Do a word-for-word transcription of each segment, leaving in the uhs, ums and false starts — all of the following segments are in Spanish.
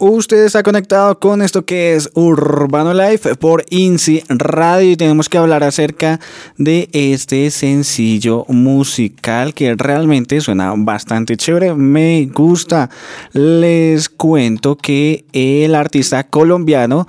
Usted está conectado con esto que es Urbano Life por INSI Radio y tenemos que hablar acerca de este sencillo musical que realmente suena bastante chévere, me gusta. Les cuento que el artista colombiano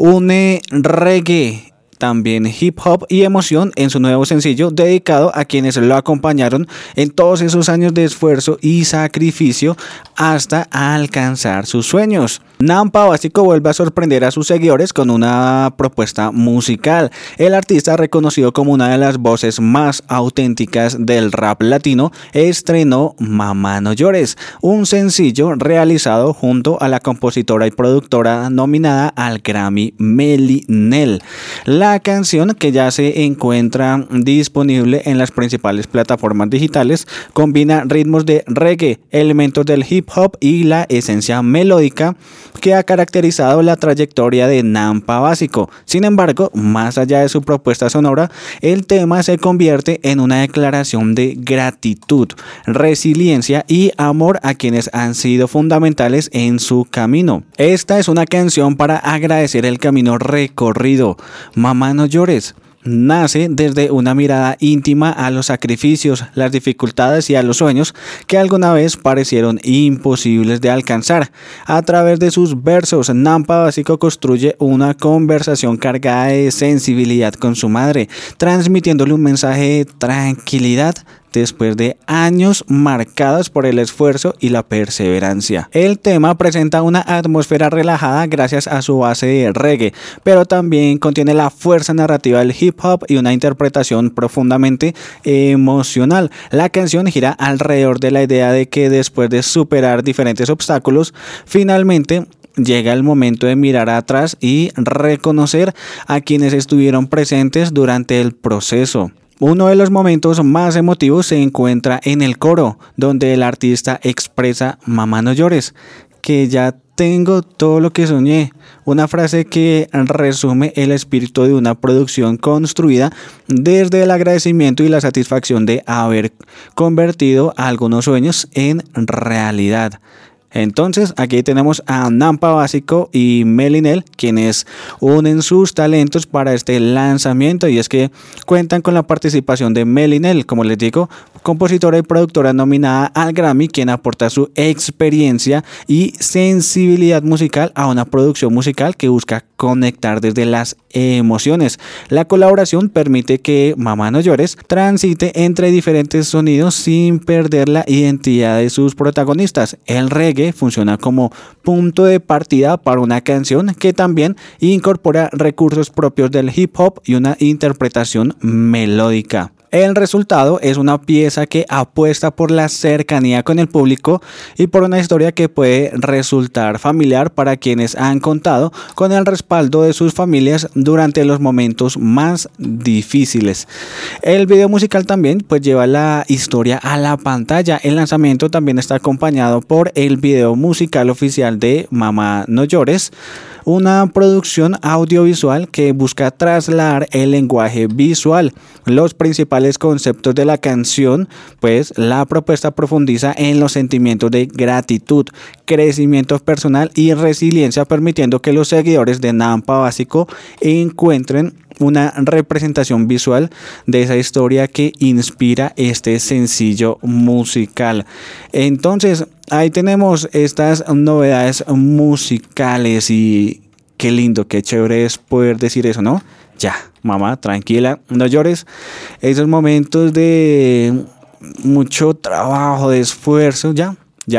une reggae, también hip hop y emoción en su nuevo sencillo dedicado a quienes lo acompañaron en todos esos años de esfuerzo y sacrificio hasta alcanzar sus sueños. Nampa Básico vuelve a sorprender a sus seguidores con una propuesta musical. El artista, reconocido como una de las voces más auténticas del rap latino, estrenó Mamá No Llores, un sencillo realizado junto a la compositora y productora nominada al Grammy Mely Nel. La canción, que ya se encuentra disponible en las principales plataformas digitales, combina ritmos de reggae, elementos del hip hop y la esencia melódica que ha caracterizado la trayectoria de Nampa Básico. Sin embargo, más allá de su propuesta sonora, el tema se convierte en una declaración de gratitud, resiliencia y amor a quienes han sido fundamentales en su camino. Esta es una canción para agradecer el camino recorrido. Mamá No Llores nace desde una mirada íntima a los sacrificios, las dificultades y a los sueños que alguna vez parecieron imposibles de alcanzar. A través de sus versos, Nampa Básico construye una conversación cargada de sensibilidad con su madre, transmitiéndole un mensaje de tranquilidad después de años marcados por el esfuerzo y la perseverancia. El tema presenta una atmósfera relajada gracias a su base de reggae, pero también contiene la fuerza narrativa del hip hop y una interpretación profundamente emocional. La canción gira alrededor de la idea de que después de superar diferentes obstáculos, finalmente llega el momento de mirar atrás y reconocer a quienes estuvieron presentes durante el proceso. Uno de los momentos más emotivos se encuentra en el coro, donde el artista expresa "Mamá no llores", que ya tengo todo lo que soñé, una frase que resume el espíritu de una producción construida desde el agradecimiento y la satisfacción de haber convertido algunos sueños en realidad. Entonces aquí tenemos a Nampa Básico y Mely Nel, quienes unen sus talentos para este lanzamiento, y es que cuentan con la participación de Mely Nel, como les digo, compositora y productora nominada al Grammy, quien aporta su experiencia y sensibilidad musical a una producción musical que busca conectar desde las emociones. La colaboración permite que Mamá No Llores transite entre diferentes sonidos sin perder la identidad de sus protagonistas. El reggae funciona como punto de partida para una canción que también incorpora recursos propios del hip hop y una interpretación melódica. El resultado es una pieza que apuesta por la cercanía con el público y por una historia que puede resultar familiar para quienes han contado con el respaldo de sus familias durante los momentos más difíciles. El video musical también pues lleva la historia a la pantalla. El lanzamiento también está acompañado por el video musical oficial de Mamá No Llores, una producción audiovisual que busca trasladar el lenguaje visual, los principales conceptos de la canción, pues la propuesta profundiza en los sentimientos de gratitud, crecimiento personal y resiliencia, permitiendo que los seguidores de Nampa Básico encuentren una representación visual de esa historia que inspira este sencillo musical. Entonces, ahí tenemos estas novedades musicales y qué lindo, qué chévere es poder decir eso, ¿no? Ya, mamá, tranquila, no llores. Esos momentos de mucho trabajo, de esfuerzo, ya,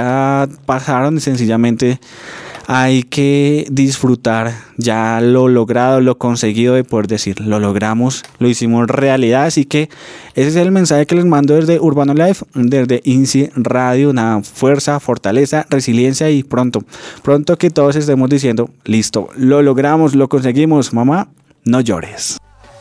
ya pasaron y sencillamente hay que disfrutar ya lo logrado, lo conseguido, de poder decir, lo logramos, lo hicimos realidad. Así que ese es el mensaje que les mando desde Urbano Life, desde INSI Radio, una fuerza, fortaleza, resiliencia y pronto, pronto que todos estemos diciendo, listo, lo logramos, lo conseguimos, mamá, no llores.